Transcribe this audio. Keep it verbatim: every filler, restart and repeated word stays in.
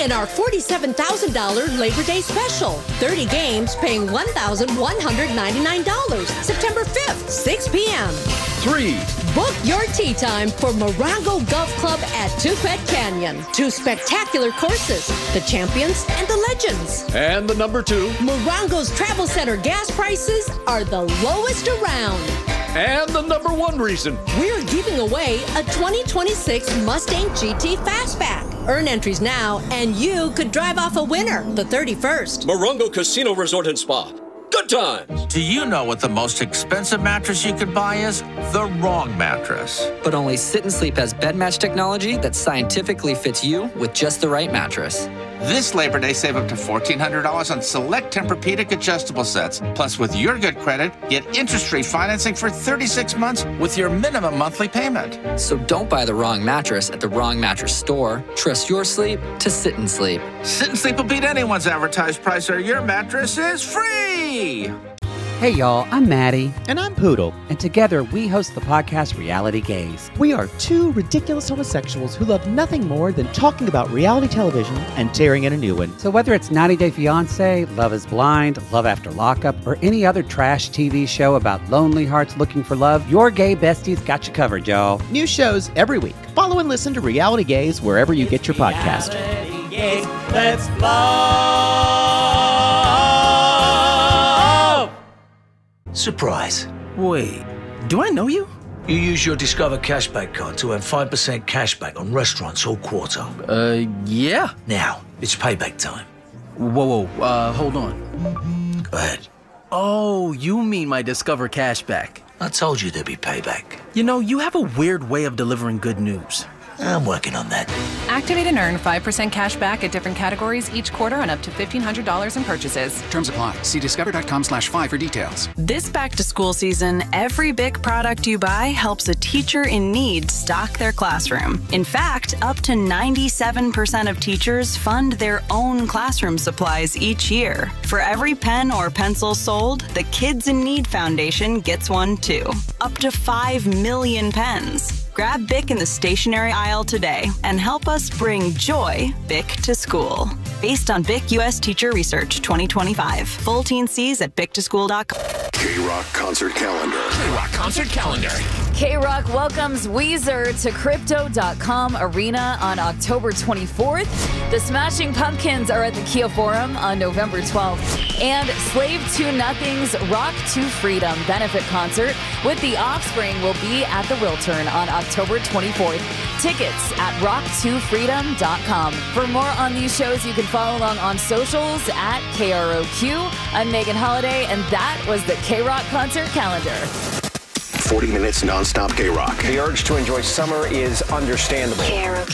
in our forty-seven thousand dollars Labor Day special. thirty games paying one thousand one hundred ninety-nine dollars. September fifth, six p.m. Three. Book your tee time for Morongo Golf Club at Tupet Canyon. Two spectacular courses, the Champions and the Legends. And the number two. Morongo's Travel Center gas prices are the lowest around. And the number one reason. We're giving away a twenty twenty-six Mustang G T Fastback. Earn entries now, and you could drive off a winner the thirty-first. Morongo Casino Resort and Spa. Good times. Do you know what the most expensive mattress you could buy is? The wrong mattress. But only Sit and Sleep has bed match technology that scientifically fits you with just the right mattress. This Labor Day, save up to fourteen hundred dollars on select Tempur-Pedic adjustable sets. Plus, with your good credit, get interest-free financing for thirty-six months with your minimum monthly payment. So don't buy the wrong mattress at the wrong mattress store. Trust your sleep to Sit and Sleep. Sit and Sleep will beat anyone's advertised price, or your mattress is free. Hey y'all, I'm Maddie. And I'm Poodle. And together we host the podcast Reality Gaze. We are two ridiculous homosexuals who love nothing more than talking about reality television and tearing in a new one. So whether it's ninety day fiancé, Love is Blind, Love After Lockup, or any other trash T V show about lonely hearts looking for love, your gay besties got you covered, y'all. New shows every week. Follow and listen to Reality Gaze wherever you get your podcast. Reality Gaze, let's flow. Surprise. Wait, do I know you? You use your Discover Cashback card to earn five percent cashback on restaurants all quarter. Uh, yeah. Now, it's payback time. Whoa, whoa, uh, hold on. Go ahead. Oh, you mean my Discover Cashback. I told you there'd be payback. You know, you have a weird way of delivering good news. I'm working on that. Activate and earn five percent cash back at different categories each quarter on up to fifteen hundred dollars in purchases. Terms apply. See discover.com slash five for details. This back-to-school season, every B I C product you buy helps a teacher in need stock their classroom. In fact, up to ninety-seven percent of teachers fund their own classroom supplies each year. For every pen or pencil sold, the Kids in Need Foundation gets one too. Up to five million pens. Grab B I C in the stationery aisle today and help us bring joy B I C to school. Based on B I C U S Teacher Research twenty twenty-five. Full teen C's at bic to school dot com. K-Rock Concert Calendar. K-Rock Concert Calendar. K-Rock welcomes Weezer to Crypto dot com Arena on October twenty-fourth. The Smashing Pumpkins are at the Kia Forum on November twelfth. And Slave to Nothing's Rock to Freedom benefit concert with The Offspring will be at the Wiltern on October twenty-fourth. Tickets at rock to freedom dot com. For more on these shows, you can follow along on socials at K R O Q. I'm Megan Holiday, and that was the K-Rock Concert Calendar. forty minutes nonstop K-Rock. The urge to enjoy summer is understandable. K R O Q.